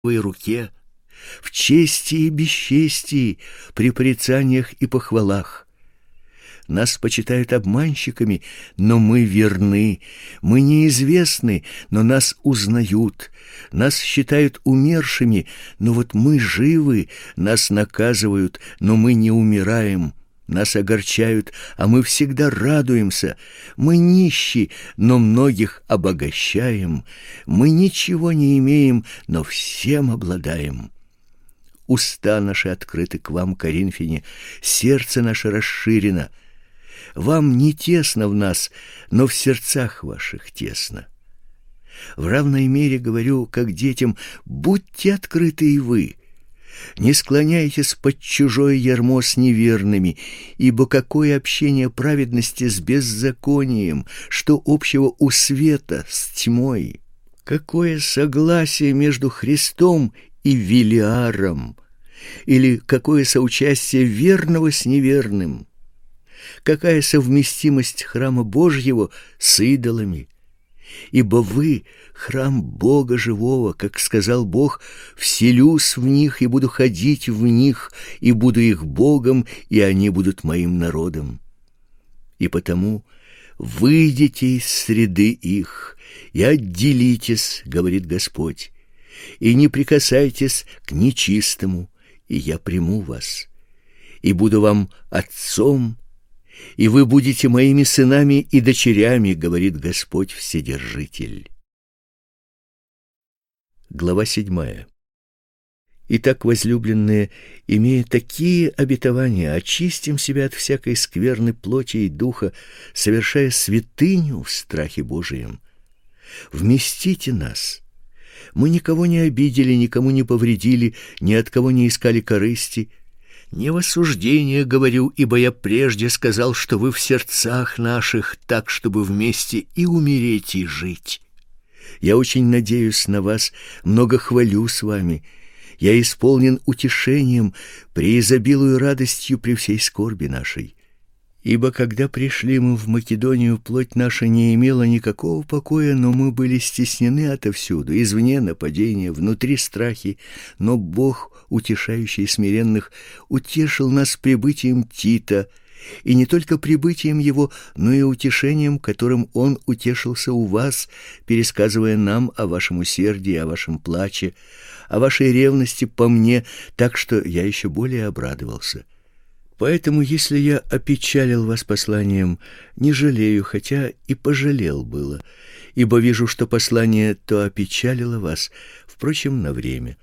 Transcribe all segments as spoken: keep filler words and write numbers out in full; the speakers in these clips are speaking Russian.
твоей руке, в чести и бесчестии, при порицаниях и похвалах. Нас почитают обманщиками, но мы верны. Мы неизвестны, но нас узнают. Нас считают умершими, но вот мы живы. Нас наказывают, но мы не умираем. Нас огорчают, а мы всегда радуемся. Мы нищи, но многих обогащаем. Мы ничего не имеем, но всем обладаем. Уста наши открыты к вам, коринфяне, сердце наше расширено. Вам не тесно в нас, но в сердцах ваших тесно. В равной мере говорю, как детям, будьте открыты и вы. Не склоняйтесь под чужое ярмо с неверными, ибо какое общение праведности с беззаконием, что общего у света с тьмой? Какое согласие между Христом и Велиаром? Или какое соучастие верного с неверным? Какая совместимость храма Божьего с идолами? Ибо вы — храм Бога живого, как сказал Бог: «Вселюсь в них и буду ходить в них, и буду их Богом, и они будут моим народом». И потому выйдите из среды их и отделитесь, говорит Господь, и не прикасайтесь к нечистому, и я приму вас, и буду вам отцом, и вы будете моими сынами и дочерями, говорит Господь Вседержитель. Глава седьмая. Итак, возлюбленные, имея такие обетования, очистим себя от всякой скверны плоти и духа, совершая святыню в страхе Божием. Вместите нас. Мы никого не обидели, никому не повредили, ни от кого не искали корысти. Не в осуждение говорю, ибо я прежде сказал, что вы в сердцах наших, так, чтобы вместе и умереть, и жить. Я очень надеюсь на вас, много хвалю с вами. Я исполнен утешением, преизобилую радостью при всей скорби нашей. Ибо когда пришли мы в Македонию, плоть наша не имела никакого покоя, но мы были стеснены отовсюду, извне нападения, внутри страхи, но Бог, утешающий смиренных, утешил нас прибытием Тита, и не только прибытием его, но и утешением, которым он утешился у вас, пересказывая нам о вашем усердии, о вашем плаче, о вашей ревности по мне, так что я еще более обрадовался. Поэтому, если я опечалил вас посланием, не жалею, хотя и пожалел было, ибо вижу, что послание то опечалило вас, впрочем, на время.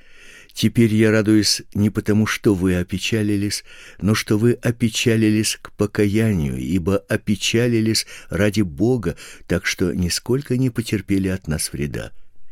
Теперь я радуюсь не потому, что вы опечалились, но что вы опечалились к покаянию, ибо опечалились ради Бога, так что нисколько не потерпели от нас вреда.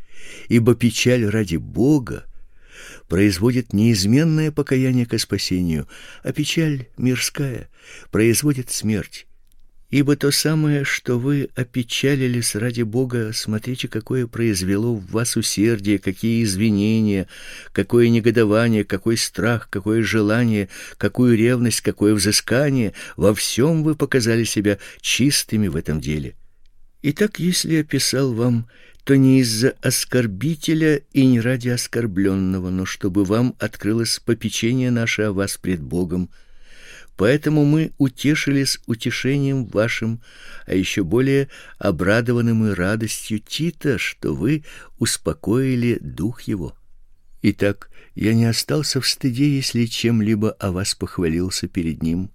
Ибо печаль ради Бога производит неизменное покаяние ко спасению, а печаль мирская производит смерть. Ибо то самое, что вы опечалились ради Бога, смотрите, какое произвело в вас усердие, какие извинения, какое негодование, какой страх, какое желание, какую ревность, какое взыскание. Во всем вы показали себя чистыми в этом деле. Итак, если я писал вам, то не из-за оскорбителя и не ради оскорбленного, но чтобы вам открылось попечение наше о вас пред Богом. Поэтому мы утешились утешением вашим, а еще более обрадованным и радостью Тита, что вы успокоили дух его. Итак, я не остался в стыде, если чем-либо о вас похвалился перед ним.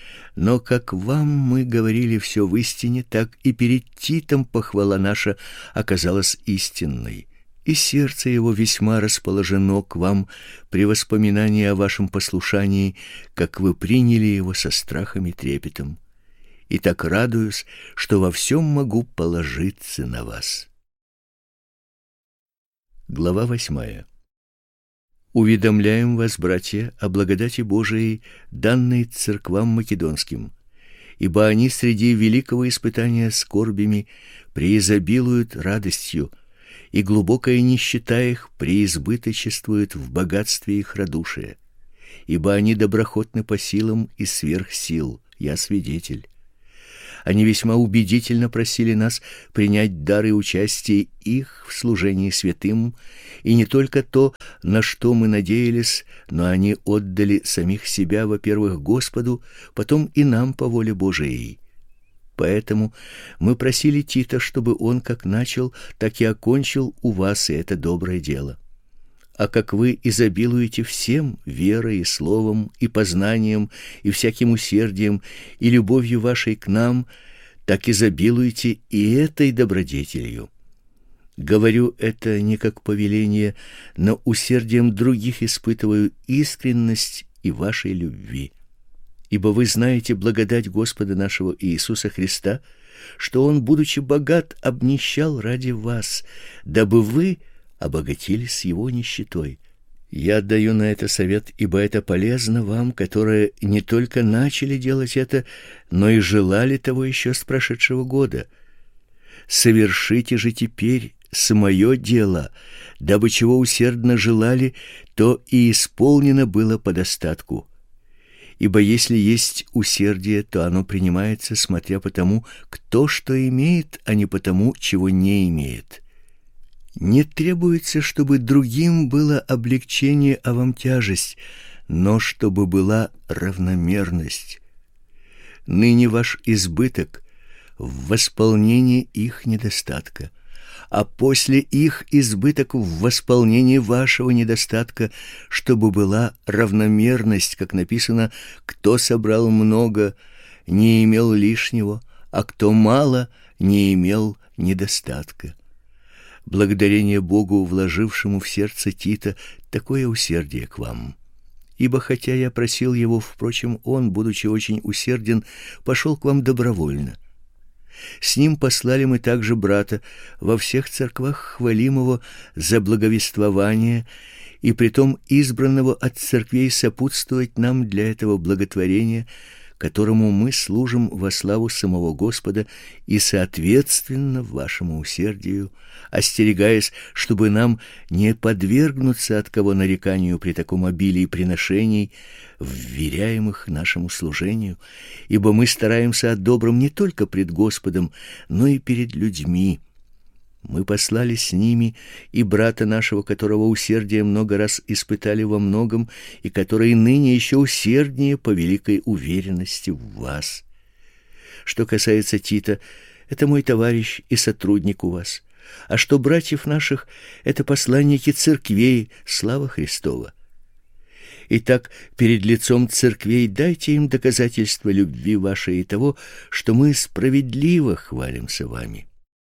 Но как вам мы говорили все в истине, так и перед Титом похвала наша оказалась истинной. И сердце его весьма расположено к вам при воспоминании о вашем послушании, как вы приняли его со страхом и трепетом. И так радуюсь, что во всем могу положиться на вас. Глава восьмая. Уведомляем вас, братья, о благодати Божией, данной церквам македонским, ибо они среди великого испытания скорбями преизобилуют радостью, и глубокая нищета их преизбыточествует в богатстве их радушия, ибо они доброхотны по силам и сверх сил, я свидетель. Они весьма убедительно просили нас принять дар и участие их в служении святым, и не только то, на что мы надеялись, но они отдали самих себя, во-первых, Господу, потом и нам по воле Божией. Поэтому мы просили Тита, чтобы он как начал, так и окончил у вас и это доброе дело. А как вы изобилуете всем верой и словом, и познанием, и всяким усердием, и любовью вашей к нам, так изобилуете и этой добродетелью. Говорю это не как повеление, но усердием других испытываю искренность и вашей любви. Ибо вы знаете благодать Господа нашего Иисуса Христа, что Он, будучи богат, обнищал ради вас, дабы вы обогатились Его нищетой. Я даю на это совет, ибо это полезно вам, которые не только начали делать это, но и желали того еще с прошедшего года. Совершите же теперь самое дело, дабы чего усердно желали, то и исполнено было по достатку. Ибо если есть усердие, то оно принимается, смотря по тому, кто что имеет, а не по тому, чего не имеет. Не требуется, чтобы другим было облегчение, а вам тяжесть, но чтобы была равномерность. Ныне ваш избыток в восполнении их недостатка, а после их избыток в восполнении вашего недостатка, чтобы была равномерность, как написано: кто собрал много, не имел лишнего, а кто мало, не имел недостатка. Благодарение Богу, вложившему в сердце Тита такое усердие к вам. Ибо хотя я просил его, впрочем, он, будучи очень усерден, пошел к вам добровольно. С ним послали мы также брата во всех церквах хвалимого за благовествование, и притом избранного от церквей сопутствовать нам для этого благотворения, которому мы служим во славу самого Господа и соответственно вашему усердию, остерегаясь, чтобы нам не подвергнуться от кого нареканию при таком обилии приношений, вверяемых нашему служению, ибо мы стараемся о добром не только пред Господом, но и перед людьми. Мы послали с ними и брата нашего, которого усердие много раз испытали во многом, и который ныне еще усерднее по великой уверенности в вас. Что касается Тита, это мой товарищ и сотрудник у вас, а что братьев наших, это посланники церквей, слава Христова. Итак, перед лицом церквей дайте им доказательство любви вашей и того, что мы справедливо хвалимся вами.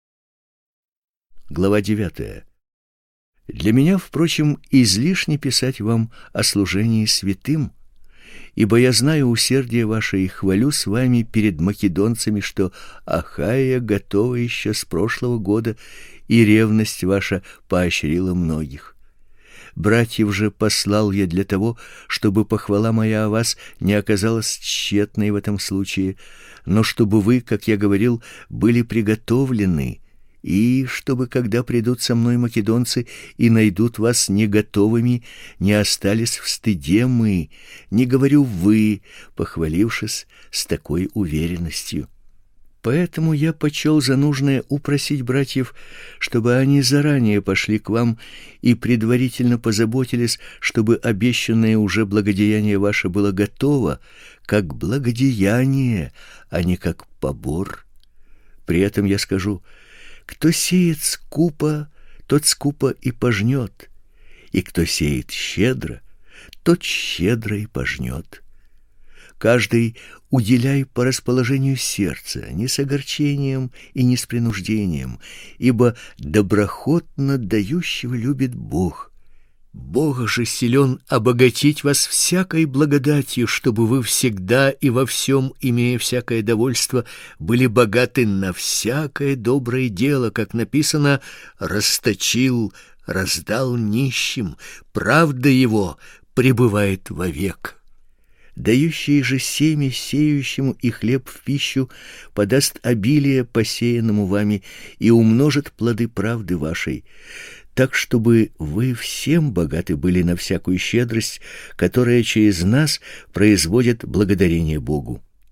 Глава девятая. Для меня, впрочем, излишне писать вам о служении святым, ибо я знаю усердие ваше и хвалю с вами перед македонцами, что Ахайя готова еще с прошлого года, и ревность ваша поощрила многих. Братьев же послал я для того, чтобы похвала моя о вас не оказалась тщетной в этом случае, но чтобы вы, как я говорил, были приготовлены, и чтобы, когда придут со мной македонцы и найдут вас не готовыми, не остались в стыде мы, не говорю вы, похвалившись с такой уверенностью. Поэтому я почел за нужное упросить братьев, чтобы они заранее пошли к вам и предварительно позаботились, чтобы обещанное уже благодеяние ваше было готово, как благодеяние, а не как побор. При этом я скажу: кто сеет скупо, тот скупо и пожнет, и кто сеет щедро, тот щедро и пожнет. Каждый уделяй по расположению сердца, не с огорчением и не с принуждением, ибо доброхотно дающего любит Бог. Бог же силен обогатить вас всякой благодатью, чтобы вы всегда и во всем, имея всякое довольство, были богаты на всякое доброе дело, как написано: расточил, раздал нищим, правда его пребывает вовек. Дающий же семя сеющему и хлеб в пищу подаст обилие посеянному вами и умножит плоды правды вашей, так чтобы вы всем богаты были на всякую щедрость, которая через нас производит благодарение Богу.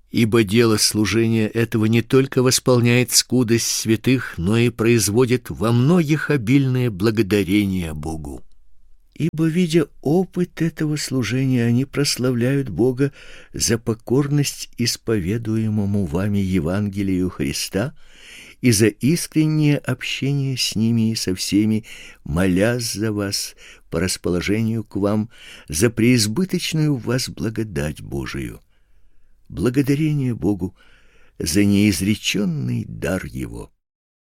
Ибо дело служения этого не только восполняет скудость святых, но и производит во многих обильное благодарение Богу. Ибо, видя опыт этого служения, они прославляют Бога за покорность исповедуемому вами Евангелию Христа и за искреннее общение с ними и со всеми, молясь за вас по расположению к вам, за преизбыточную в вас благодать Божию. Благодарение Богу за неизреченный дар Его.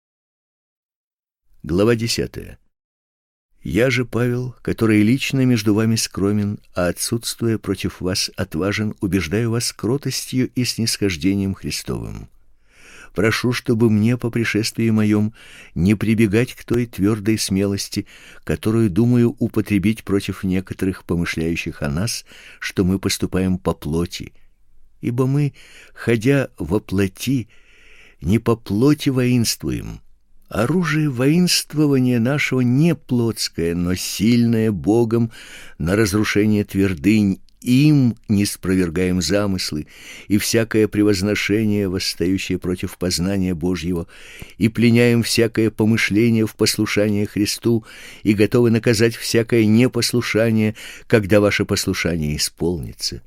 Глава десятая. Я же, Павел, который лично между вами скромен, а отсутствуя против вас отважен, убеждаю вас кротостью и снисхождением Христовым. Прошу, чтобы мне по пришествии моем не прибегать к той твердой смелости, которую думаю употребить против некоторых помышляющих о нас, что мы поступаем по плоти. Ибо мы, ходя во плоти, не по плоти воинствуем. Оружие воинствования нашего не плотское, но сильное Богом на разрушение твердынь. Им не спровергаем замыслы и всякое превозношение, восстающее против познания Божьего, и пленяем всякое помышление в послушание Христу, и готовы наказать всякое непослушание, когда ваше послушание исполнится.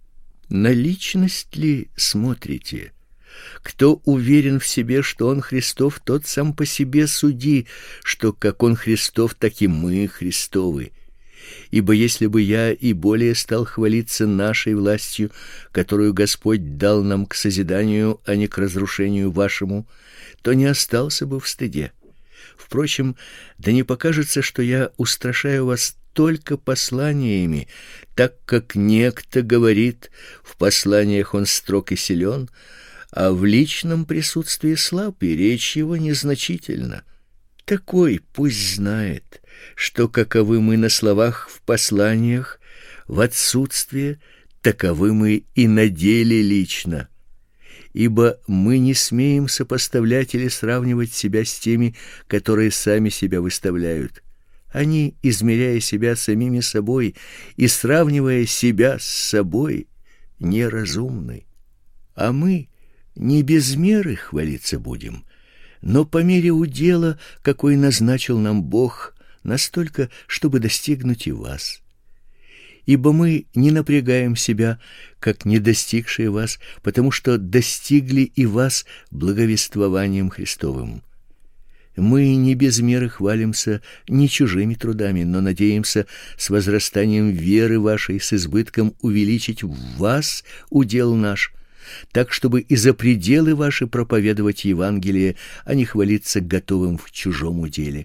На личность ли смотрите? Кто уверен в себе, что он Христов, тот сам по себе суди, что как он Христов, так и мы Христовы. Ибо если бы я и более стал хвалиться нашей властью, которую Господь дал нам к созиданию, а не к разрушению вашему, то не остался бы в стыде. Впрочем, да не покажется, что я устрашаю вас только посланиями, так как некто говорит, в посланиях он строг и силен, а в личном присутствии слаб, и речь его незначительна. Такой пусть знает, что каковы мы на словах в посланиях, в отсутствие, таковы мы и на деле лично. Ибо мы не смеем сопоставлять или сравнивать себя с теми, которые сами себя выставляют. Они, измеряя себя самими собой и сравнивая себя с собой, неразумны. А мы не без меры хвалиться будем, но по мере удела, какой назначил нам Бог, настолько, чтобы достигнуть и вас. Ибо мы не напрягаем себя, как не достигшие вас, потому что достигли и вас благовествованием Христовым. Мы не без меры хвалимся не чужими трудами, но надеемся с возрастанием веры вашей с избытком увеличить в вас удел наш, так чтобы и за пределы ваши проповедовать Евангелие, а не хвалиться готовым в чужом уделе.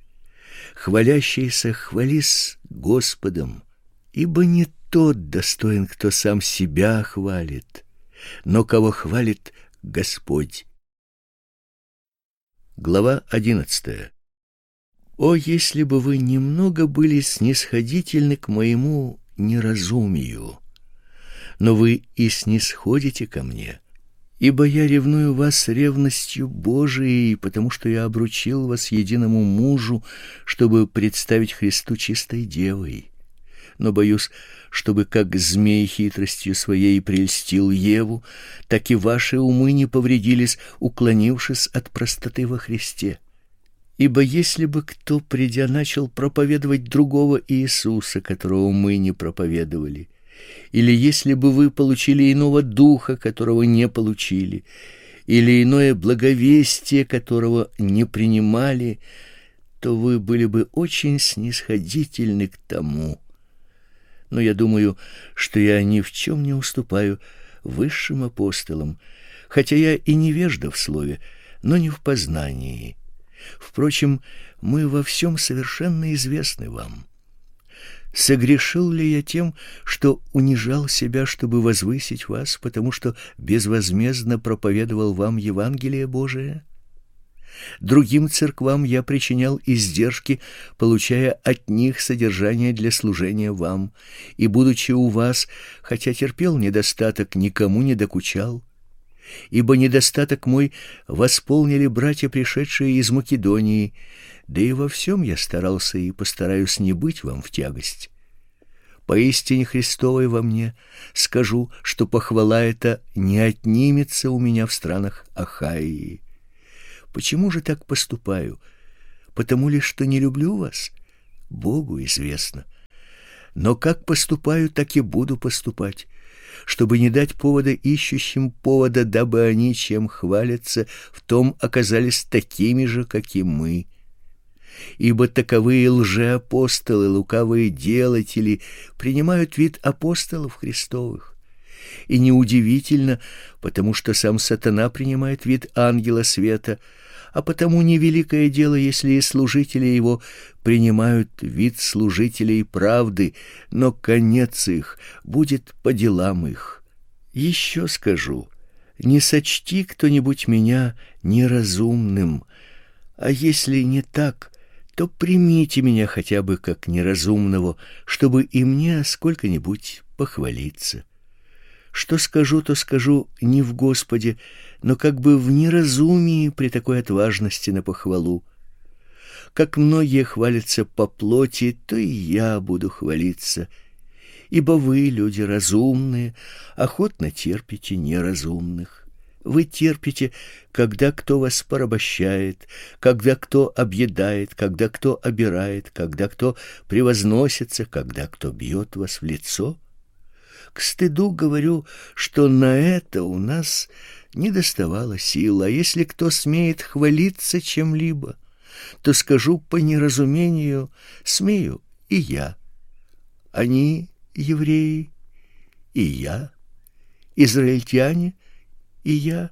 Хвалящийся хвались Господом, ибо не тот достоин, кто сам себя хвалит, но кого хвалит Господь. Глава одиннадцатая. О, если бы вы немного были снисходительны к моему неразумию! Но вы и снисходите ко мне, ибо я ревную вас ревностью Божией, потому что я обручил вас единому мужу, чтобы представить Христу чистой девой. Но боюсь, чтобы как змей хитростью своей прельстил Еву, так и ваши умы не повредились, уклонившись от простоты во Христе. Ибо если бы кто, придя, начал проповедовать другого Иисуса, которого мы не проповедовали, или если бы вы получили иного духа, которого не получили, или иное благовестие, которого не принимали, то вы были бы очень снисходительны к тому. Но я думаю, что я ни в чем не уступаю высшим апостолам, хотя я и невежда в слове, но не в познании. Впрочем, мы во всем совершенно известны вам. Согрешил ли я тем, что унижал себя, чтобы возвысить вас, потому что безвозмездно проповедовал вам Евангелие Божие? Другим церквам я причинял издержки, получая от них содержание для служения вам, и, будучи у вас, хотя терпел недостаток, никому не докучал. Ибо недостаток мой восполнили братья, пришедшие из Македонии, да и во всем я старался и постараюсь не быть вам в тягость. поистине Христовой во мне, скажу, что похвала эта не отнимется у меня в странах Ахайи. Почему же так поступаю? Потому ли, что не люблю вас? Богу известно. Но как поступаю, так и буду поступать, чтобы не дать повода ищущим повода, дабы они, чем хвалятся, в том оказались такими же, как и мы. Ибо таковые лжеапостолы, лукавые делатели принимают вид апостолов Христовых. И неудивительно, потому что сам сатана принимает вид ангела света, а потому невеликое дело, если и служители его принимают вид служителей правды, но конец их будет по делам их. Еще скажу, не сочти кто-нибудь меня неразумным, а если не так, то примите меня хотя бы как неразумного, чтобы и мне сколько-нибудь похвалиться. Что скажу, то скажу не в Господе, но как бы в неразумии при такой отважности на похвалу. Как многие хвалятся по плоти, то и я буду хвалиться. Ибо вы, люди разумные, охотно терпите неразумных. Вы терпите, когда кто вас порабощает, когда кто объедает, когда кто обирает, когда кто превозносится, когда кто бьет вас в лицо. К стыду говорю, что на это у нас недоставало сил, а если кто смеет хвалиться чем-либо, то скажу по неразумению, смею и я. Они евреи, и я, израильтяне, и я,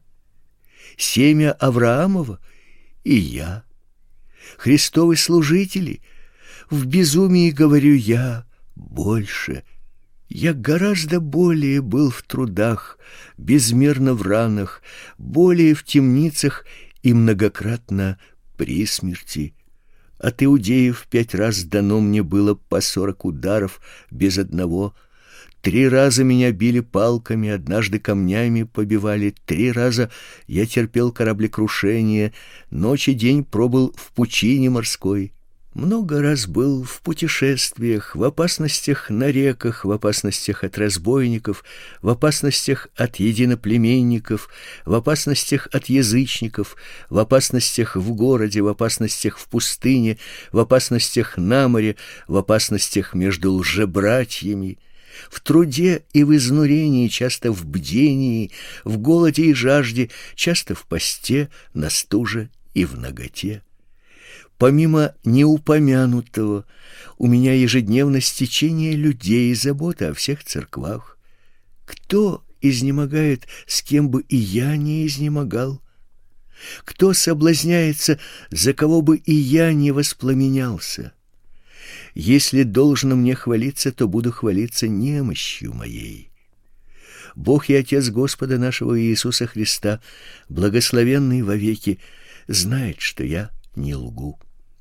семя Авраамова, и я, Христовы служители. В безумии говорю я больше. Я гораздо более был в трудах, безмерно в ранах, более в темницах и многократно при смерти. От иудеев пять раз дано мне было по сорок ударов без одного. Три раза меня били палками, однажды камнями побивали. Три раза я терпел кораблекрушение, ночь и день пробыл в пучине морской. Много раз был в путешествиях, в опасностях на реках, в опасностях от разбойников, в опасностях от единоплеменников, в опасностях от язычников, в опасностях в городе, в опасностях в пустыне, в опасностях на море, в опасностях между лжебратьями, в труде и в изнурении, часто в бдении, в голоде и жажде, часто в посте, на стуже и в наготе. Помимо неупомянутого, у меня ежедневно стечение людей и забота о всех церквах. Кто изнемогает, с кем бы и я не изнемогал? Кто соблазняется, за кого бы и я не воспламенялся? Если должно мне хвалиться, то буду хвалиться немощью моей. Бог и Отец Господа нашего Иисуса Христа, благословенный вовеки, знает, что я не лгу.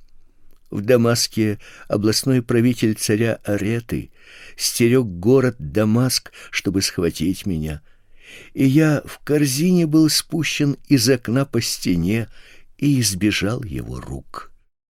В Дамаске областной правитель царя Ареты стерег город Дамаск, чтобы схватить меня, и я в корзине был спущен из окна по стене и избежал его рук.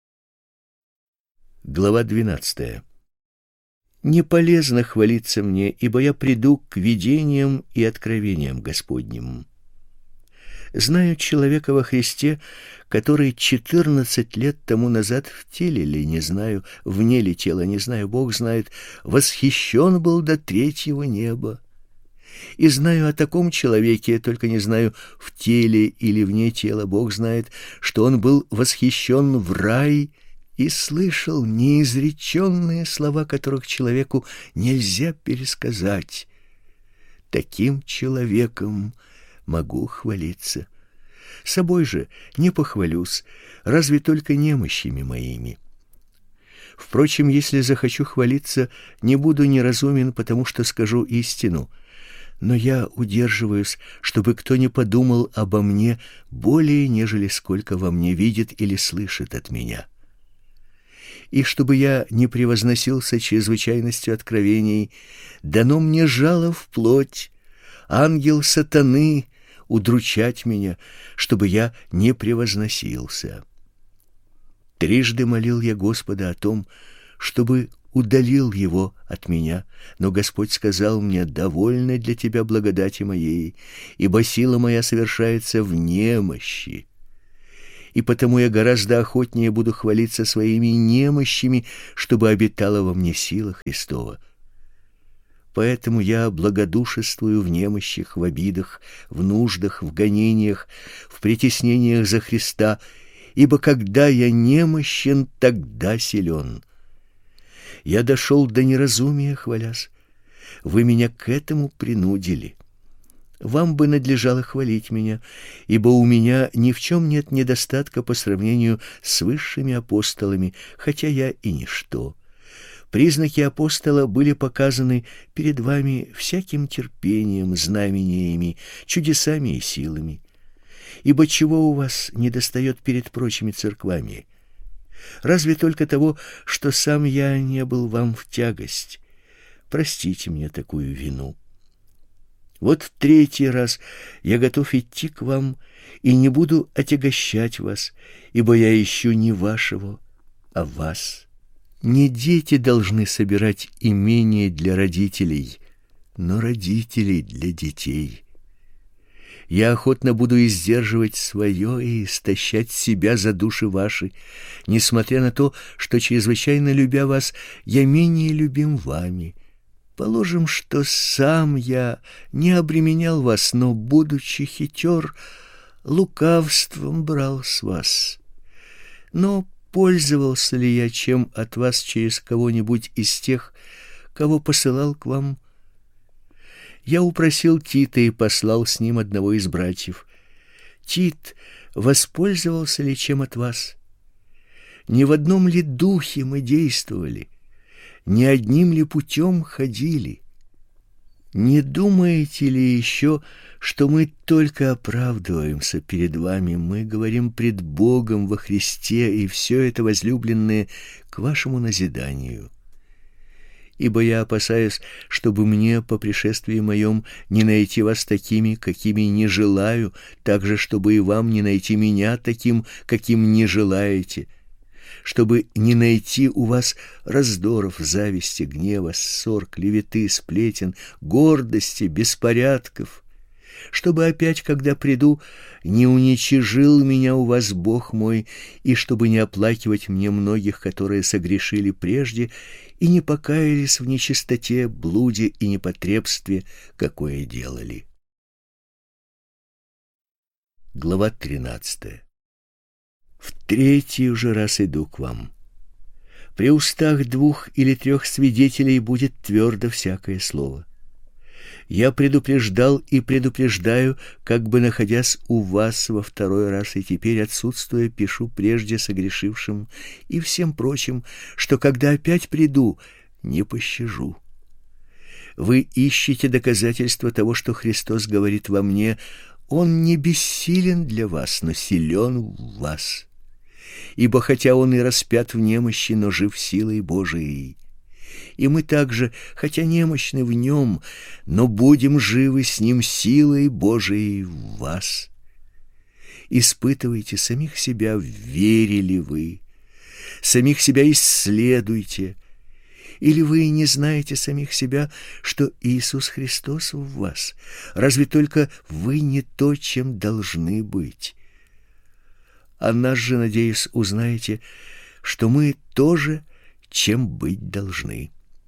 Глава двенадцатая. Не полезно хвалиться мне, ибо я приду к видениям и откровениям Господним. Знаю человека во Христе, который четырнадцать лет тому назад в теле ли, не знаю, вне ли тела, не знаю, Бог знает, восхищен был до третьего неба. И знаю о таком человеке, только не знаю, в теле или вне тела, Бог знает, что он был восхищен в рай и слышал неизреченные слова, которых человеку нельзя пересказать. Таким человеком могу хвалиться. Собой же не похвалюсь, разве только немощами моими. Впрочем, если захочу хвалиться, не буду неразумен, потому что скажу истину. Но я удерживаюсь, чтобы кто не подумал обо мне более, нежели сколько во мне видит или слышит от меня. И чтобы я не превозносился чрезвычайностью откровений, дано мне жало в плоть, ангел сатаны удручать меня, чтобы я не превозносился. Трижды молил я Господа о том, чтобы удалил его от меня, но Господь сказал мне: довольно для тебя благодати моей, ибо сила моя совершается в немощи. И потому я гораздо охотнее буду хвалиться своими немощами, чтобы обитала во мне сила Христова. Поэтому я благодушествую в немощах, в обидах, в нуждах, в гонениях, в притеснениях за Христа, ибо когда я немощен, тогда силен. Я дошел до неразумия, хвалясь. Вы меня к этому принудили. Вам бы надлежало хвалить меня, ибо у меня ни в чем нет недостатка по сравнению с высшими апостолами, хотя я и ничто. Признаки апостола были показаны перед вами всяким терпением, знамениями, чудесами и силами. Ибо чего у вас недостает перед прочими церквами? Разве только того, что сам я не был вам в тягость. Простите мне такую вину. Вот в третий раз я готов идти к вам и не буду отягощать вас, ибо я ищу не вашего, а вас. Не дети должны собирать имение для родителей, но родители для детей. Я охотно буду издерживать свое и истощать себя за души ваши, несмотря на то, что, чрезвычайно любя вас, я менее любим вами. Положим, что сам я не обременял вас, но, будучи хитер, лукавством брал с вас. Но пользовался ли я чем от вас через кого-нибудь из тех, кого посылал к вам? Я упросил Тита и послал с ним одного из братьев. Тит воспользовался ли чем от вас? Не в одном ли духе мы действовали? Не одним ли путем ходили? Не думаете ли еще, что мы только оправдываемся перед вами? Мы говорим пред Богом во Христе, и все это, возлюбленные, к вашему назиданию. Ибо я опасаюсь, чтобы мне по пришествии моем не найти вас такими, какими не желаю, так же, чтобы и вам не найти меня таким, каким не желаете, чтобы не найти у вас раздоров, зависти, гнева, ссор, клеветы, сплетен, гордости, беспорядков, чтобы опять, когда приду, не уничижил меня у вас Бог мой, и чтобы не оплакивать мне многих, которые согрешили прежде и не покаялись в нечистоте, блуде и непотребстве, какое делали. Глава тринадцатая. В третий уже раз иду к вам. При устах двух или трех свидетелей будет твердо всякое слово. Я предупреждал и предупреждаю, как бы находясь у вас во второй раз, и теперь, отсутствуя, пишу прежде согрешившим и всем прочим, что когда опять приду, не пощажу. Вы ищете доказательства того, что Христос говорит во мне: Он не бессилен для вас, но силен в вас. Ибо хотя Он и распят в немощи, но жив силой Божией. И мы также, хотя немощны в Нем, но будем живы с Ним силой Божией в вас. Испытывайте самих себя, верили вы, самих себя исследуйте. Или вы не знаете самих себя, что Иисус Христос в вас? Разве только вы не то, чем должны быть? А нас же, надеюсь, узнаете, что мы тоже, чем быть должны.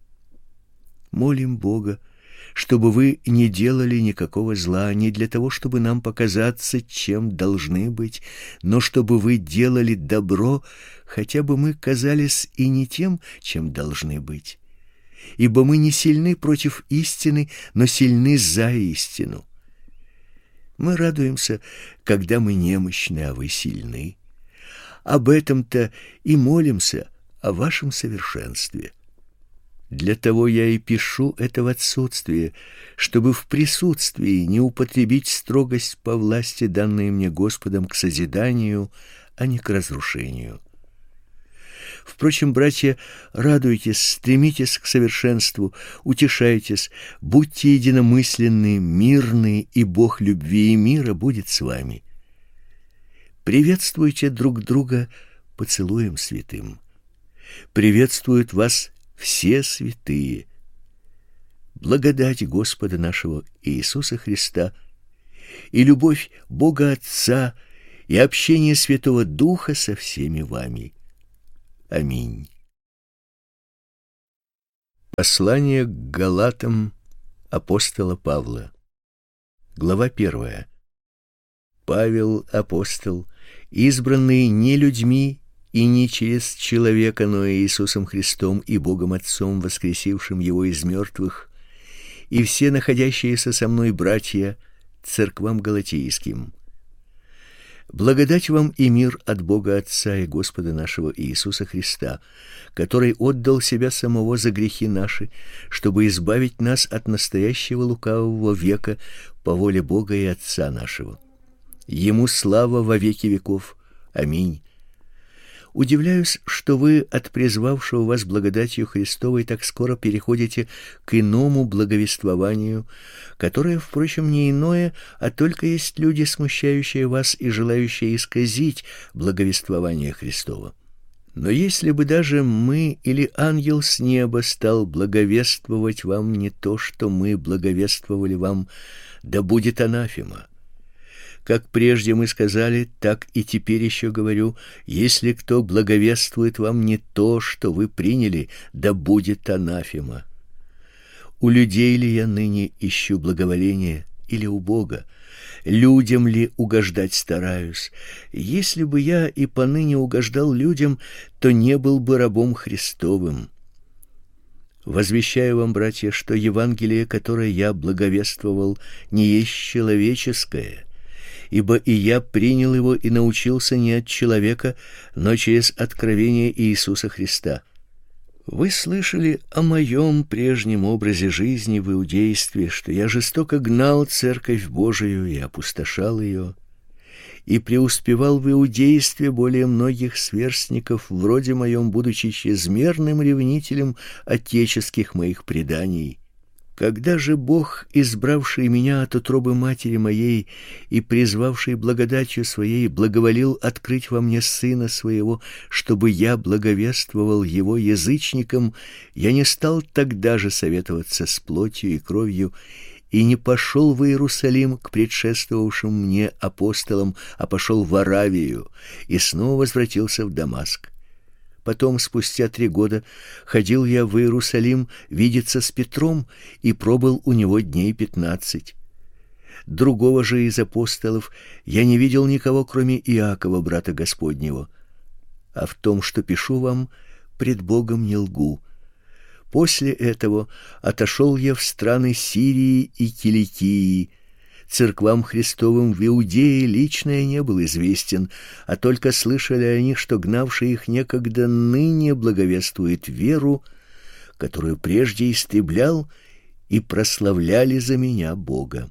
Молим Бога, чтобы вы не делали никакого зла, не для того, чтобы нам показаться, чем должны быть, но чтобы вы делали добро, хотя бы мы казались и не тем, чем должны быть. Ибо мы не сильны против истины, но сильны за истину. Мы радуемся, когда мы немощны, а вы сильны. Об этом-то и молимся, о вашем совершенстве. Для того я и пишу это в отсутствие, чтобы в присутствии не употребить строгость по власти, данной мне Господом, к созиданию, а не к разрушению. Впрочем, братья, радуйтесь, стремитесь к совершенству, утешайтесь, будьте единомысленны, мирны, и Бог любви и мира будет с вами. Приветствуйте друг друга поцелуем святым. Приветствует вас все святые. Благодать Господа нашего Иисуса Христа и любовь Бога Отца и общение Святого Духа со всеми вами. Аминь. Послание к Галатам апостола Павла. Глава первая. Павел, апостол, избранный не людьми и не через человека, но Иисусом Христом и Богом Отцом, воскресившим его из мертвых, и все находящиеся со мной братья, церквам галатийским. Благодать вам и мир от Бога Отца и Господа нашего Иисуса Христа, который отдал себя самого за грехи наши, чтобы избавить нас от настоящего лукавого века по воле Бога и Отца нашего. Ему слава во веки веков. Аминь. Удивляюсь, что вы от призвавшего вас благодатью Христовой так скоро переходите к иному благовествованию, которое, впрочем, не иное, а только есть люди, смущающие вас и желающие исказить благовествование Христово. Но если бы даже мы или ангел с неба стал благовествовать вам не то, что мы благовествовали вам, да будет анафема. Как прежде мы сказали, так и теперь еще говорю: если кто благовествует вам не то, что вы приняли, да будет анафема. У людей ли я ныне ищу благоволения или у Бога? Людям ли угождать стараюсь? Если бы я и поныне угождал людям, то не был бы рабом Христовым. Возвещаю вам, братья, что Евангелие, которое я благовествовал, не есть человеческое, ибо и я принял его и научился не от человека, но через откровение Иисуса Христа. Вы слышали о моем прежнем образе жизни в иудействе, что я жестоко гнал церковь Божию и опустошал ее, и преуспевал в иудействе более многих сверстников, вроде моем, будучи чрезмерным ревнителем отеческих моих преданий. Когда же Бог, избравший меня от утробы матери моей и призвавший благодатью своей, благоволил открыть во мне Сына Своего, чтобы я благовествовал Его язычникам, я не стал тогда же советоваться с плотью и кровью, и не пошел в Иерусалим к предшествовавшим мне апостолам, а пошел в Аравию и снова возвратился в Дамаск. Потом, спустя три года, ходил я в Иерусалим видеться с Петром и пробыл у него дней пятнадцать. Другого же из апостолов я не видел никого, кроме Иакова, брата Господнего. А в том, что пишу вам, пред Богом не лгу. После этого отошел я в страны Сирии и Киликии. Церквам Христовым в Иудее лично я не был известен, а только слышали они, что гнавший их некогда ныне благовествует веру, которую прежде истреблял, и прославляли за меня Бога.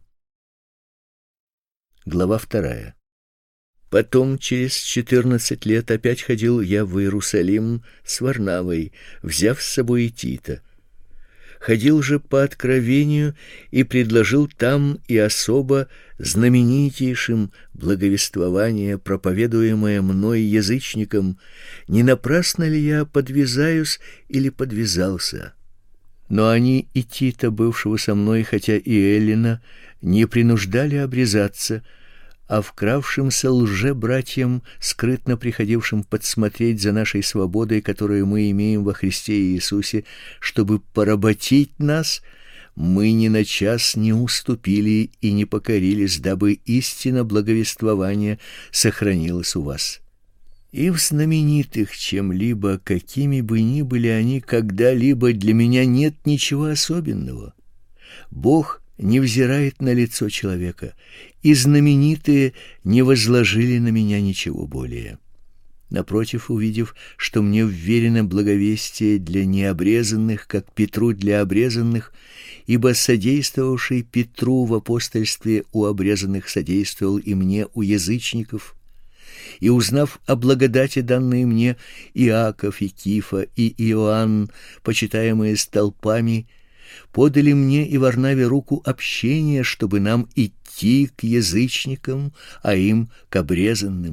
Глава вторая. Потом, через четырнадцать лет, опять ходил я в Иерусалим с Варнавой, взяв с собой и Тита. Ходил же по откровению и предложил там и особо знаменитейшим благовествование, проповедуемое мной язычникам, не напрасно ли я подвязаюсь или подвязался. Но они и Тита, бывшего со мной, хотя и Эллина, не принуждали обрезаться, а вкравшимся лже-братьям, скрытно приходившим подсмотреть за нашей свободой, которую мы имеем во Христе Иисусе, чтобы поработить нас, мы ни на час не уступили и не покорились, дабы истина благовествования сохранилась у вас. И в знаменитых чем-либо, какими бы ни были они когда-либо, для меня нет ничего особенного. Бог не взирает на лицо человека, и знаменитые не возложили на меня ничего более. Напротив, увидев, что мне вверено благовестие для необрезанных, как Петру для обрезанных, ибо содействовавший Петру в апостольстве у обрезанных содействовал и мне у язычников, и узнав о благодати, данной мне, Иаков и Кифа и Иоанн, почитаемые столпами, подали мне и Варнаве руку общения, чтобы нам идти к язычникам, а им к обрезанным.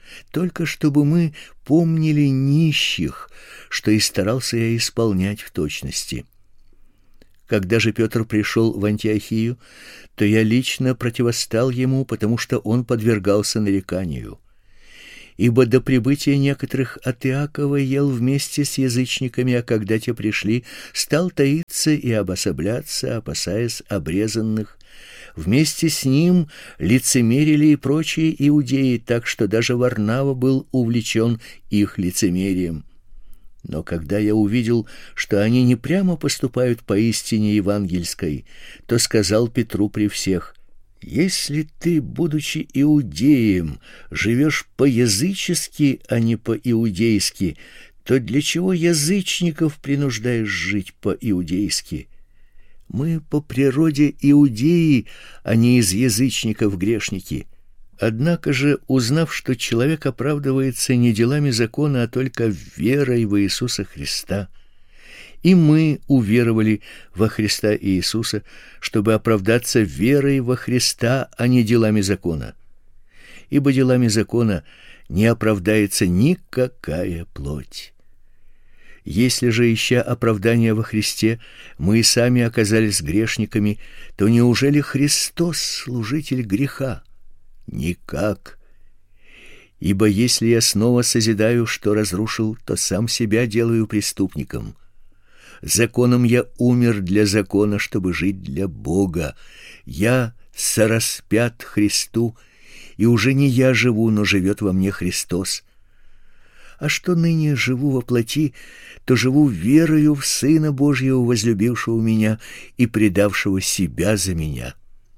только чтобы мы помнили нищих, что и старался я исполнять в точности. Когда же Петр пришел в Антиохию, то я лично противостал ему, потому что он подвергался нареканию. Ибо до прибытия некоторых от Иакова ел вместе с язычниками, а когда те пришли, стал таиться и обособляться, опасаясь обрезанных. Вместе с ним лицемерили и прочие иудеи, так что даже Варнава был увлечен их лицемерием. Но когда я увидел, что они не прямо поступают по истине евангельской, то сказал Петру при всех: «Если ты, будучи иудеем, живешь по-язычески, а не по-иудейски, то для чего язычников принуждаешь жить по-иудейски? Мы по природе иудеи, а не из язычников грешники». Однако же, узнав, что человек оправдывается не делами закона, а только верой в Иисуса Христа, и мы уверовали во Христа Иисуса, чтобы оправдаться верой во Христа, а не делами закона. Ибо делами закона не оправдается никакая плоть. Если же, ища оправдания во Христе, мы и сами оказались грешниками, то неужели Христос служитель греха? Никак. Ибо если я снова созидаю, что разрушил, то сам себя делаю преступником. Законом я умер для закона, чтобы жить для Бога. Я сораспят Христу, и уже не я живу, но живет во мне Христос. А что ныне живу во плоти, то живу верою в Сына Божьего, возлюбившего меня и предавшего себя за меня.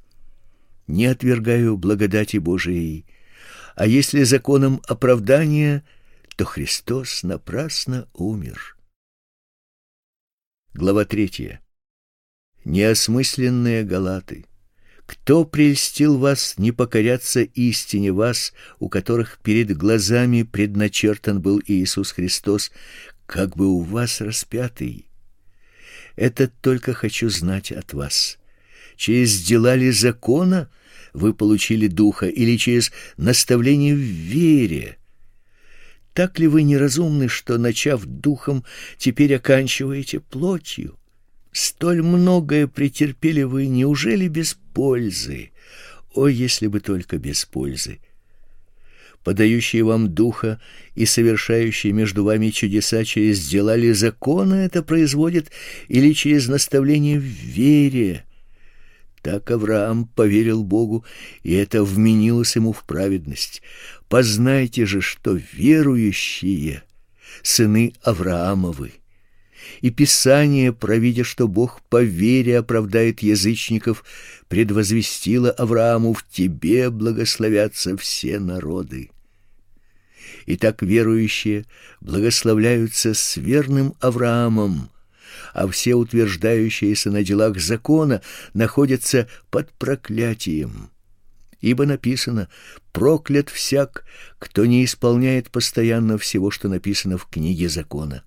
Не отвергаю благодати Божией, а если законом оправдания, то Христос напрасно умер. Глава третья. Неосмысленные галаты, кто прельстил вас не покоряться истине вас, у которых перед глазами предначертан был Иисус Христос, как бы у вас распятый? Это только хочу знать от вас. Через дела ли закона вы получили духа, или через наставление в вере? Так ли вы неразумны, что, начав духом, теперь оканчиваете плотью? Столь многое претерпели вы, неужели без пользы? О, если бы только без пользы! Подающие вам духа и совершающие между вами чудеса через дела ли закона это производит, или через наставление в вере? Так Авраам поверил Богу, и это вменилось ему в праведность. Познайте же, что верующие сыны Авраамовы. И Писание, провидя, что Бог по вере оправдает язычников, предвозвестило Аврааму: в тебе благословятся все народы. Итак, верующие благословляются с верным Авраамом, а все утверждающиеся на делах закона находятся под проклятием. Ибо написано: проклят всяк, кто не исполняет постоянно всего, что написано в книге закона.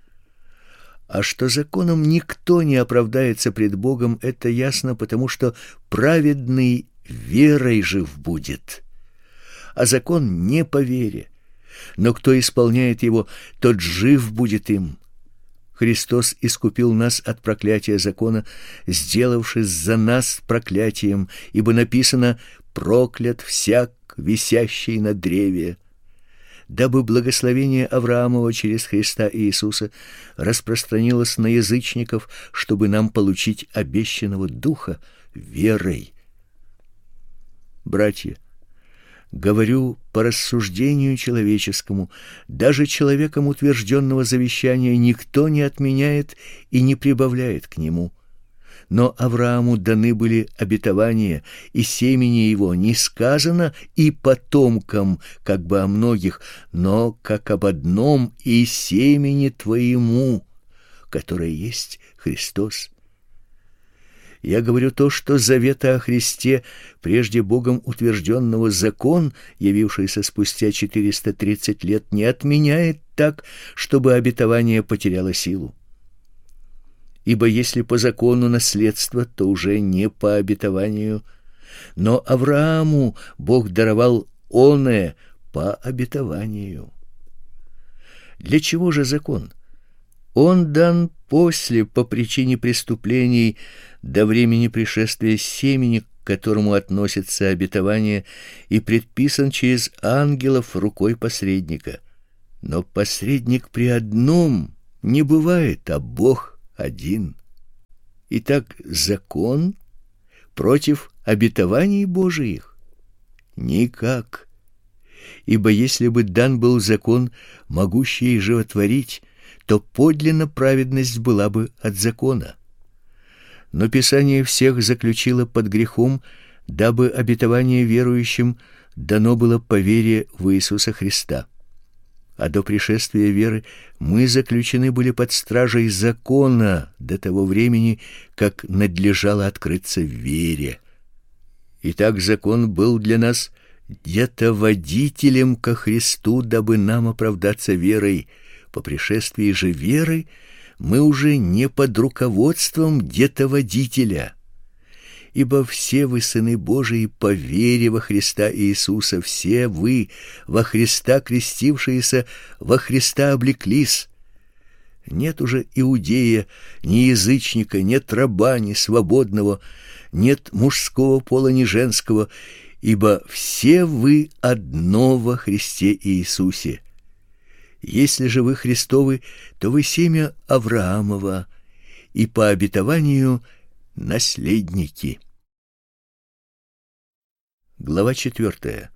А что законом никто не оправдается пред Богом, это ясно, потому что праведный верой жив будет. А закон не по вере, но кто исполняет его, тот жив будет им. Христос искупил нас от проклятия закона, сделавшись за нас проклятием, ибо написано: проклят всяк, висящий на древе, дабы благословение Авраамова через Христа Иисуса распространилось на язычников, чтобы нам получить обещанного духа верой. Братья, говорю по рассуждению человеческому, даже человеком утвержденного завещания никто не отменяет и не прибавляет к нему. Но Аврааму даны были обетования, и семени его не сказано и потомкам, как бы о многих, но как об одном: и семени твоему, которое есть Христос. Я говорю то, что завета о Христе, прежде Богом утвержденного закон, явившийся спустя четыреста тридцать лет, не отменяет так, чтобы обетование потеряло силу. Ибо если по закону наследство, то уже не по обетованию, но Аврааму Бог даровал оное по обетованию. Для чего же закон? Он дан после, по причине преступлений, до времени пришествия семени, к которому относится обетование, и предписан через ангелов рукой посредника. Но посредник при одном не бывает, а Бог один. Итак, закон против обетований Божиих? Никак. Ибо если бы дан был закон, могущий животворить, то подлинно праведность была бы от закона. Но Писание всех заключило под грехом, дабы обетование верующим дано было по вере в Иисуса Христа. А до пришествия веры мы заключены были под стражей закона до того времени, как надлежало открыться в вере. Итак, закон был для нас где-то водителем ко Христу, дабы нам оправдаться верой. По пришествии же веры мы уже не под руководством где-то водителя. Ибо все вы сыны Божии по вере во Христа Иисуса, все вы во Христа крестившиеся, во Христа облеклись. Нет уже иудея, ни язычника, нет раба, ни свободного, нет мужского пола, ни женского, ибо все вы одно во Христе Иисусе. Если же вы Христовы, то вы семя Авраамова и по обетованию наследники. Глава четвертая.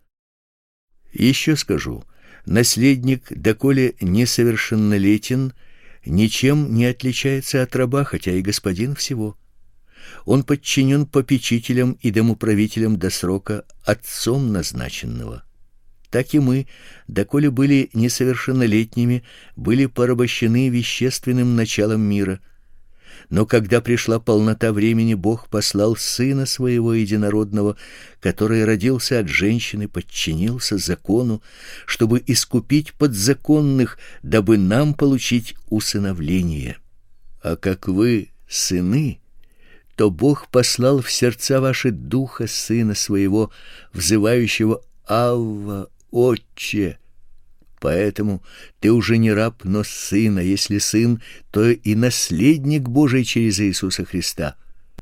Еще скажу: наследник, доколе несовершеннолетен, ничем не отличается от раба, хотя и господин всего. Он подчинен попечителям и домоправителям до срока отцом назначенного. Так и мы, доколе были несовершеннолетними, были порабощены вещественным началом мира. Но когда пришла полнота времени, Бог послал Сына Своего Единородного, который родился от женщины, подчинился закону, чтобы искупить подзаконных, дабы нам получить усыновление. А как вы сыны, то Бог послал в сердца ваши Духа Сына Своего, взывающего «Авва, Отче». Поэтому ты уже не раб, но сын, а если сын, то и наследник Божий через Иисуса Христа.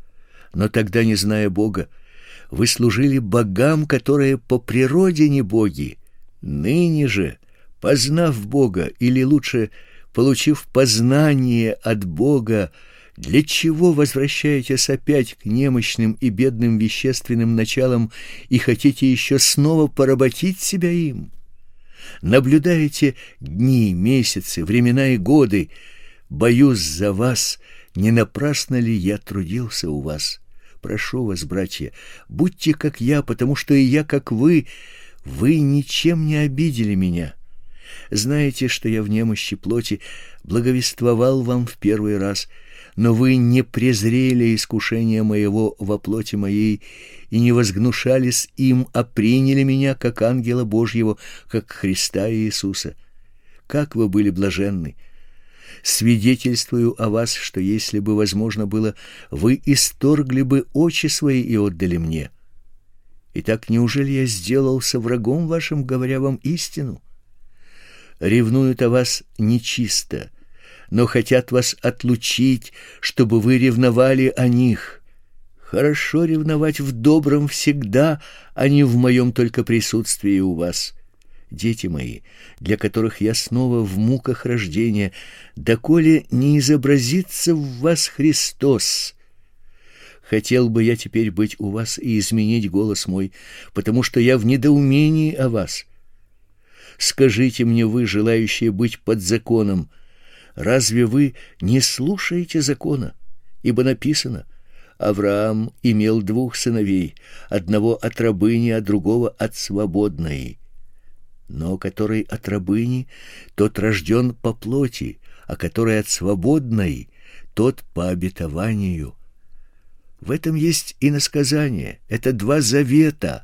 Но тогда, не зная Бога, вы служили богам, которые по природе не боги. Ныне же, познав Бога, или лучше, получив познание от Бога, для чего возвращаетесь опять к немощным и бедным вещественным началам и хотите еще снова поработить себя им? Наблюдаете дни, месяцы, времена и годы. Боюсь за вас, не напрасно ли я трудился у вас. Прошу вас, братья, будьте как я, потому что и я как вы. Вы ничем не обидели меня. Знаете, что я в немощи плоти благовествовал вам в первый раз, но вы не презрели искушения моего во плоти моей и не возгнушались им, а приняли меня как ангела Божьего, как Христа Иисуса. Как вы были блаженны! Свидетельствую о вас, что если бы возможно было, вы исторгли бы очи свои и отдали мне. Итак, неужели я сделался врагом вашим, говоря вам истину? Ревнуют о вас нечисто, но хотят вас отлучить, чтобы вы ревновали о них. Хорошо ревновать в добром всегда, а не в моем только присутствии у вас. Дети мои, для которых я снова в муках рождения, доколе не изобразится в вас Христос. Хотел бы я теперь быть у вас и изменить голос мой, потому что я в недоумении о вас. Скажите мне вы, желающие быть под законом, разве вы не слушаете закона? Ибо написано: Авраам имел двух сыновей, одного от рабыни, а другого от свободной. Но который от рабыни, тот рожден по плоти, а который от свободной, тот по обетованию. В этом есть иносказание, это два завета.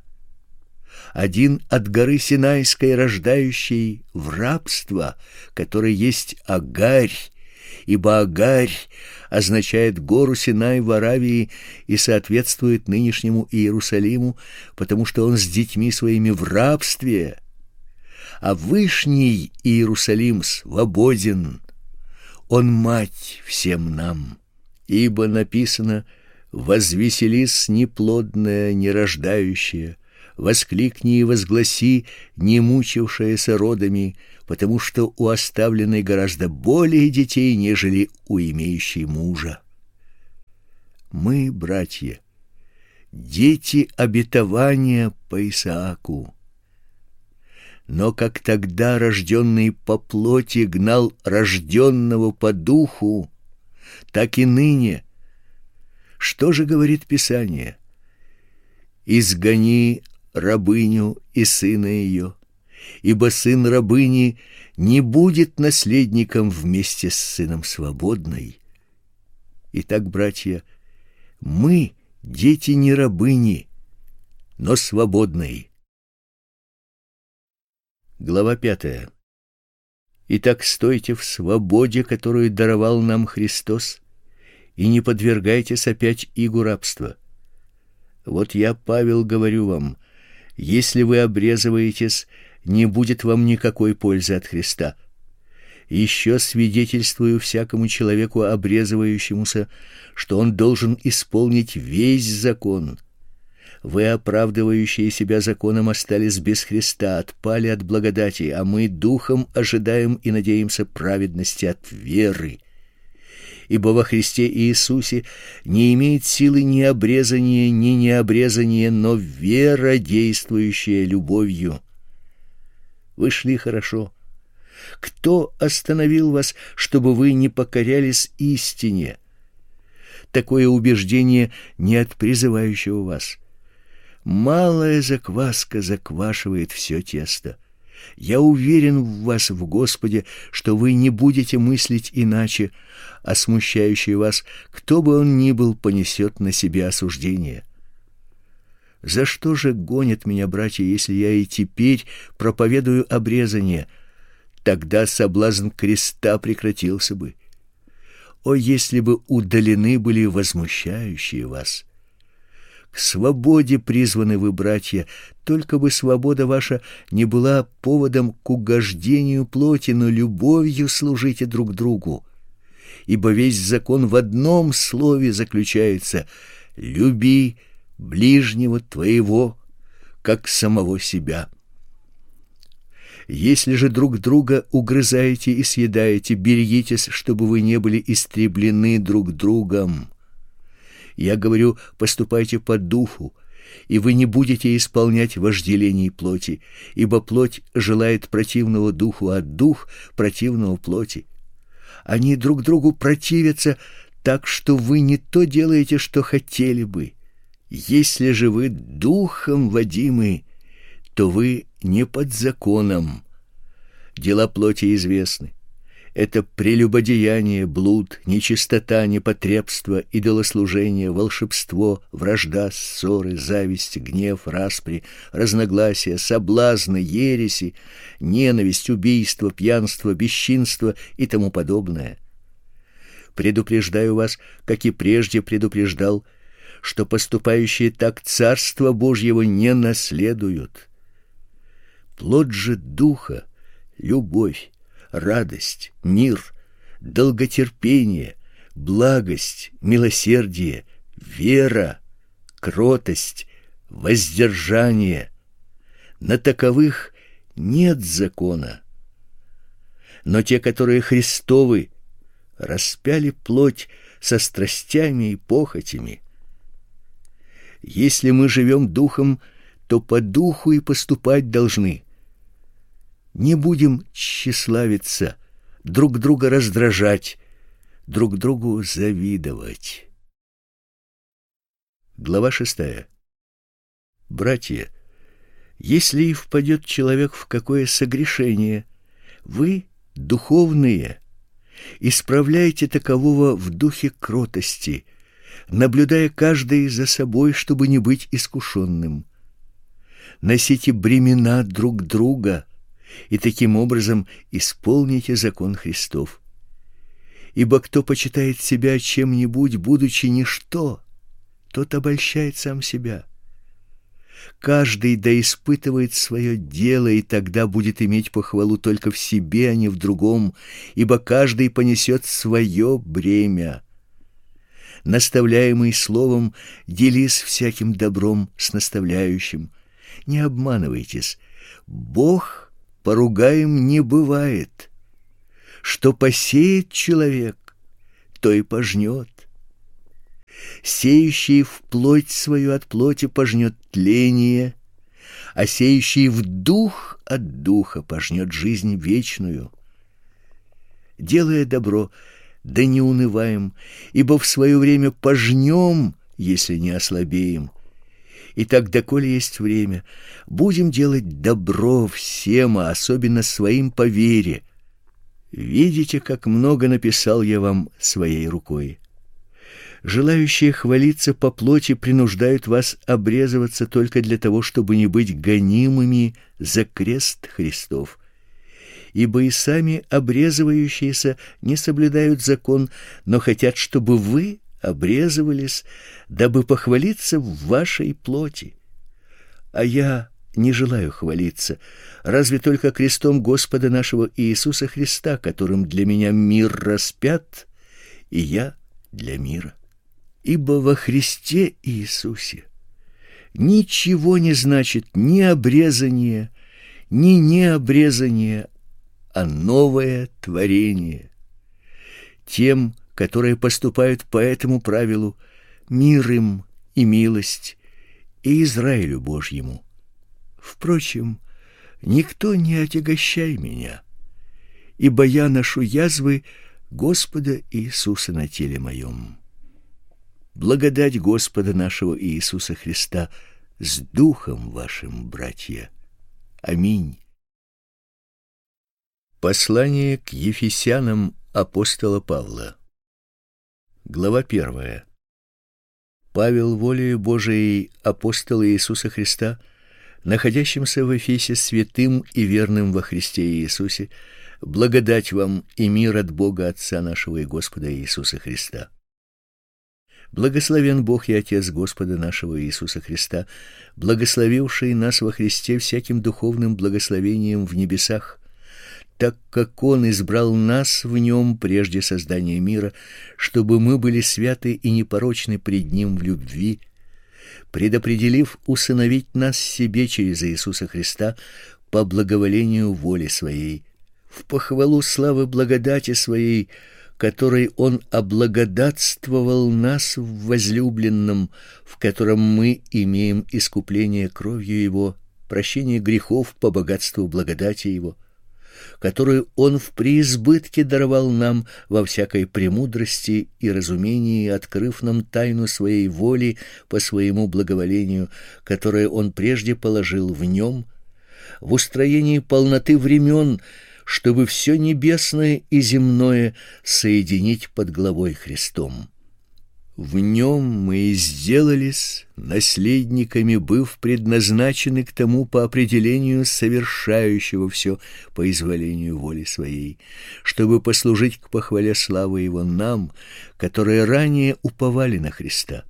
Один от горы Синайской, рождающей в рабство, который есть Агарь, ибо Агарь означает гору Синай в Аравии и соответствует нынешнему Иерусалиму, потому что он с детьми своими в рабстве. а Вышний Иерусалим свободен. Он мать всем нам, ибо написано: «Возвеселись неплодная, нерождающая, воскликни и возгласи, не мучившаяся родами, потому что у оставленной гораздо более детей, нежели у имеющей мужа». Мы, братья, дети обетования по Исааку. Но как тогда рожденный по плоти гнал рожденного по духу, так и ныне. Что же говорит Писание? «Изгони рабыню и сына ее, ибо сын рабыни не будет наследником вместе с сыном свободной». Итак, братья, мы дети не рабыни, но свободной. Глава пятая. Итак, стойте в свободе, которую даровал нам Христос, и не подвергайтесь опять игу рабства. Вот я, Павел, говорю вам: если вы обрезываетесь, не будет вам никакой пользы от Христа. Еще свидетельствую всякому человеку, обрезывающемуся, что он должен исполнить весь закон. Вы, оправдывающие себя законом, остались без Христа, отпали от благодати, а мы духом ожидаем и надеемся праведности от веры. Ибо во Христе Иисусе не имеет силы ни обрезание, ни необрезание, но вера, действующая любовью. Вы шли хорошо. Кто остановил вас, чтобы вы не покорялись истине? Такое убеждение не от призывающего вас. Малая закваска заквашивает все тесто. Я уверен в вас, в Господе, что вы не будете мыслить иначе, а смущающий вас, кто бы он ни был, понесет на себе осуждение. За что же гонят меня братья, если я и теперь проповедую обрезание? Тогда соблазн креста прекратился бы. О, если бы удалены были возмущающие вас! К свободе призваны вы, братья, только бы свобода ваша не была поводом к угождению плоти, но любовью служите друг другу. Ибо весь закон в одном слове заключается: люби ближнего твоего, как самого себя. Если же друг друга угрызаете и съедаете, берегитесь, чтобы вы не были истреблены друг другом. Я говорю, поступайте по духу, и вы не будете исполнять вожделений плоти, ибо плоть желает противного духу, а дух противного плоти. Они друг другу противятся, так что вы не то делаете, что хотели бы. Если же вы духом водимы, то вы не под законом. Дела плоти известны. Это прелюбодеяние, блуд, нечистота, непотребство, идолослужение, волшебство, вражда, ссоры, зависть, гнев, распри, разногласия, соблазны, ереси, ненависть, убийство, пьянство, бесчинство и тому подобное. Предупреждаю вас, как и прежде предупреждал, что поступающие так Царства Божьего не наследуют. Плод же Духа — любовь, радость, мир, долготерпение, благость, милосердие, вера, кротость, воздержание. На таковых нет закона. Но те, которые Христовы, распяли плоть со страстями и похотями. Если мы живем духом, то по духу и поступать должны. Не будем тщеславиться, друг друга раздражать, друг другу завидовать. Глава шестая. Братья, если и впадет человек в какое согрешение, вы, духовные, исправляйте такового в духе кротости, наблюдая каждый за собой, чтобы не быть искушенным. Носите бремена друг друга, и таким образом исполните закон Христов. Ибо кто почитает себя чем-нибудь, будучи ничто, тот обольщает сам себя. Каждый да испытывает свое дело, и тогда будет иметь похвалу только в себе, а не в другом, ибо каждый понесет свое бремя. Наставляемый словом, делись всяким добром с наставляющим. Не обманывайтесь, Бог поругаем не бывает. Что посеет человек, то и пожнет. Сеющий в плоть свою от плоти пожнет тление, а сеющий в дух от духа пожнет жизнь вечную. Делая добро, да не унываем, ибо в свое время пожнем, если не ослабеем. Итак, доколе есть время, будем делать добро всем, а особенно своим по вере. Видите, как много написал я вам своей рукой. Желающие хвалиться по плоти принуждают вас обрезываться только для того, чтобы не быть гонимыми за крест Христов. Ибо и сами обрезывающиеся не соблюдают закон, но хотят, чтобы вы обрезывались, дабы похвалиться в вашей плоти. А я не желаю хвалиться, разве только крестом Господа нашего Иисуса Христа, которым для меня мир распят, и я для мира. Ибо во Христе Иисусе ничего не значит ни обрезание, ни необрезание, а новое творение. Тем, которые поступают по этому правилу, мир им и милость, и Израилю Божьему. Впрочем, никто не отягощай меня, ибо я ношу язвы Господа Иисуса на теле моем. Благодать Господа нашего Иисуса Христа с духом вашим, братья. Аминь. Послание к Ефесянам апостола Павла. Глава первая. Павел, волею Божией, апостол Иисуса Христа, находящимся в Эфесе святым и верным во Христе Иисусе, благодать вам и мир от Бога Отца нашего и Господа Иисуса Христа. Благословен Бог и Отец Господа нашего Иисуса Христа, благословивший нас во Христе всяким духовным благословением в небесах, так как Он избрал нас в Нем прежде создания мира, чтобы мы были святы и непорочны пред Ним в любви, предопределив усыновить нас себе через Иисуса Христа по благоволению воли Своей, в похвалу славы благодати Своей, которой Он облагодатствовал нас в возлюбленном, в котором мы имеем искупление кровью Его, прощение грехов по богатству благодати Его, которую Он в преизбытке даровал нам во всякой премудрости и разумении, открыв нам тайну Своей воли по Своему благоволению, которое Он прежде положил в Нем, в устроении полноты времен, чтобы все небесное и земное соединить под главой Христом. В Нем мы и сделались наследниками, быв предназначены к тому по определению совершающего все по изволению воли Своей, чтобы послужить к похвале славы Его нам, которые ранее уповали на Христа.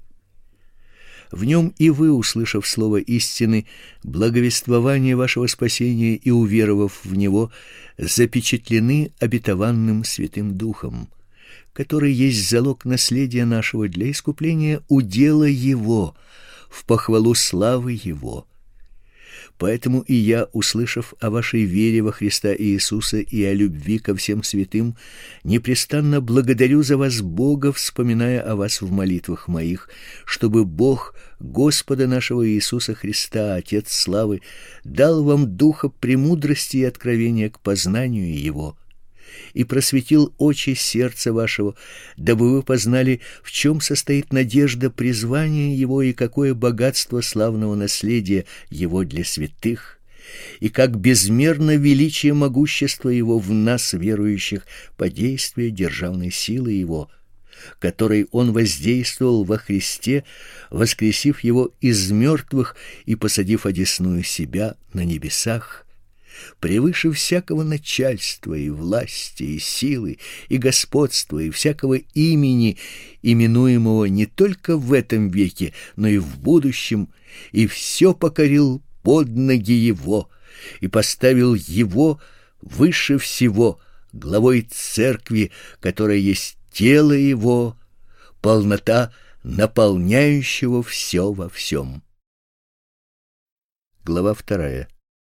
В Нем и вы, услышав слово истины, благовествование вашего спасения и уверовав в Него, запечатлены обетованным Святым Духом, который есть залог наследия нашего для искупления удела Его, в похвалу славы Его. Поэтому и я, услышав о вашей вере во Христа Иисуса и о любви ко всем святым, непрестанно благодарю за вас Бога, вспоминая о вас в молитвах моих, чтобы Бог Господа нашего Иисуса Христа, Отец славы, дал вам духа премудрости и откровения к познанию Его, и просветил очи сердца вашего, дабы вы познали, в чем состоит надежда призвания Его и какое богатство славного наследия Его для святых, и как безмерно величие могущества Его в нас, верующих, по действию державной силы Его, которой Он воздействовал во Христе, воскресив Его из мертвых и посадив одесную себя на небесах, превыше всякого начальства и власти, и силы, и господства, и всякого имени, именуемого не только в этом веке, но и в будущем, и все покорил под ноги его, и поставил его выше всего, главой церкви, которая есть тело его, полнота наполняющего все во всем. Глава вторая.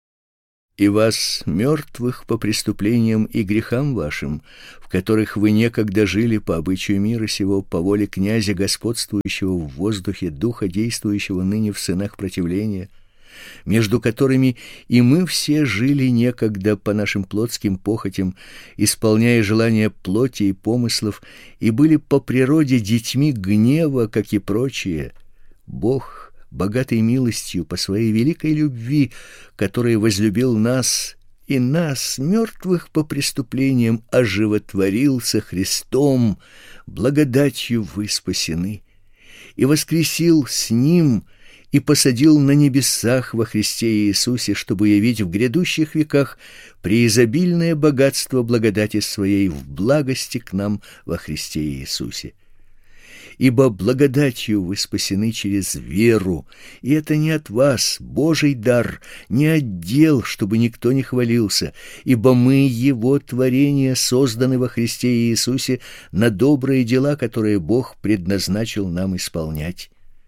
И вас, мертвых по преступлениям и грехам вашим, в которых вы некогда жили по обычаю мира сего, по воле князя, господствующего в воздухе, духа, действующего ныне в сынах противления, между которыми и мы все жили некогда по нашим плотским похотям, исполняя желания плоти и помыслов, и были по природе детьми гнева, как и прочие. Бог, богатой милостью по своей великой любви, который возлюбил нас, и нас, мертвых по преступлениям, оживотворился Христом, благодатью вы спасены, и воскресил с Ним, и посадил на небесах во Христе Иисусе, чтобы явить в грядущих веках преизобильное богатство благодати своей в благости к нам во Христе Иисусе. Ибо благодатью вы спасены через веру, и это не от вас, Божий дар, не от дел, чтобы никто не хвалился, ибо мы Его творение, созданы во Христе Иисусе на добрые дела, которые Бог предназначил нам исполнять.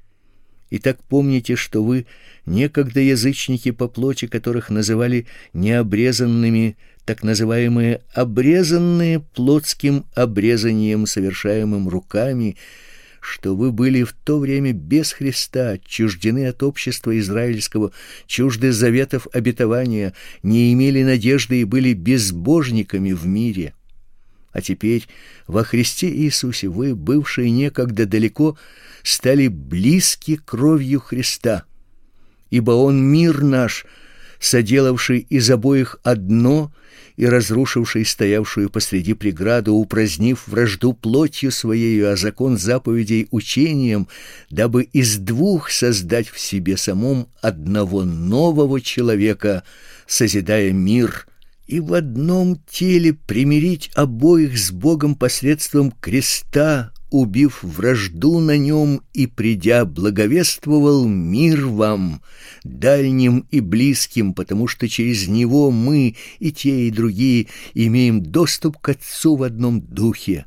Итак, помните, что вы некогда язычники по плоти, которых называли необрезанными, так называемые обрезанные плотским обрезанием, совершаемым руками, что вы были в то время без Христа, отчуждены от общества израильского, чужды заветов обетования, не имели надежды и были безбожниками в мире. А теперь во Христе Иисусе вы, бывшие некогда далеко, стали близки кровью Христа, ибо Он мир наш, соделавший из обоих одно и разрушивший стоявшую посреди преграду, упразднив вражду плотью своею, а закон заповедей учением, дабы из двух создать в себе самом одного нового человека, созидая мир, и в одном теле примирить обоих с Богом посредством креста, убив вражду на нем, и, придя, благовествовал мир вам, дальним и близким, потому что через него мы, и те, и другие, имеем доступ к Отцу в одном духе.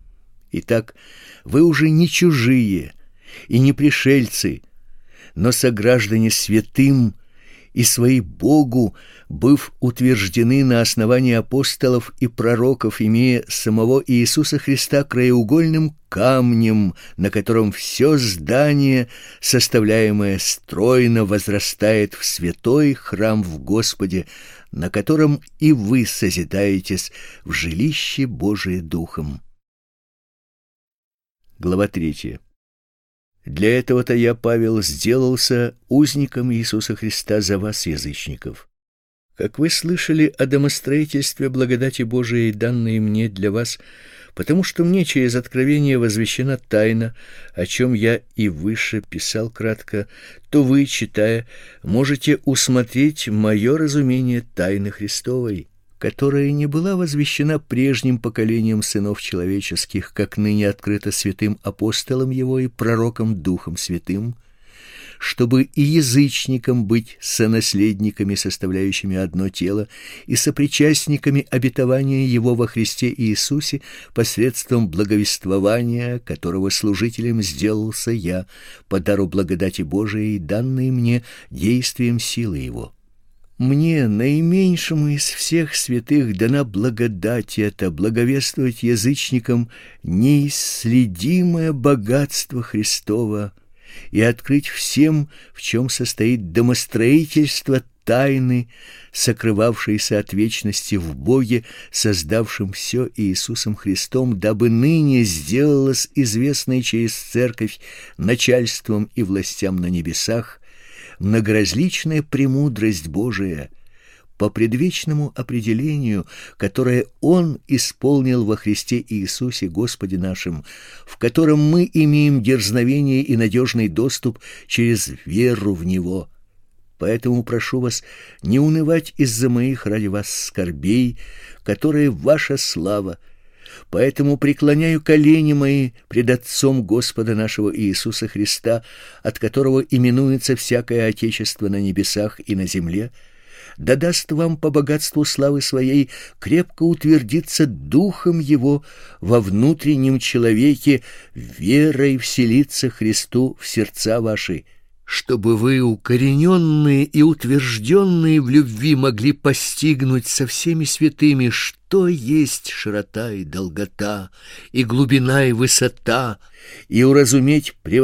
Итак, вы уже не чужие и не пришельцы, но сограждане святым и свои Богу, быв утверждены на основании апостолов и пророков, имея самого Иисуса Христа краеугольным камнем, на котором все здание, составляемое стройно, возрастает в святой храм в Господе, на котором и вы созидаетесь в жилище Божие Духом. Глава третья. Для этого-то я, Павел, сделался узником Иисуса Христа за вас, язычников. Как вы слышали о домостроительстве благодати Божией, данной мне для вас, потому что мне через откровение возвещена тайна, о чем я и выше писал кратко, то вы, читая, можете усмотреть мое разумение тайны Христовой, которая не была возвещена прежним поколением сынов человеческих, как ныне открыто святым апостолам его и пророкам Духом Святым, чтобы и язычникам быть сонаследниками, составляющими одно тело, и сопричастниками обетования его во Христе Иисусе посредством благовествования, которого служителем сделался я по дару благодати Божией, данной мне действием силы его. Мне, наименьшему из всех святых, дана благодать эта, благовествовать язычникам неисследимое богатство Христова и открыть всем, в чем состоит домостроительство тайны, сокрывавшейся от вечности в Боге, создавшем все Иисусом Христом, дабы ныне сделалось известной через Церковь начальством и властям на небесах многоразличная премудрость Божия по предвечному определению, которое Он исполнил во Христе Иисусе Господе нашим, в котором мы имеем дерзновение и надежный доступ через веру в Него. Поэтому прошу вас не унывать из-за моих ради вас скорбей, которые ваша слава. Поэтому преклоняю колени мои пред Отцом Господа нашего Иисуса Христа, от которого именуется всякое отечество на небесах и на земле, да даст вам по богатству славы своей крепко утвердиться духом его во внутреннем человеке, верой вселиться Христу в сердца ваши, чтобы вы, укорененные и утвержденные в любви, могли постигнуть со всеми святыми, что есть широта и долгота, и глубина и высота, и уразуметь